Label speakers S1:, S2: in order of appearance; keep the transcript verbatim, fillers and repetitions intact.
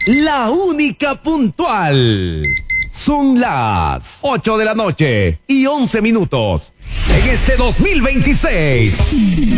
S1: la única puntual. Son las ocho de la noche y once minutos en este dos mil veintiséis.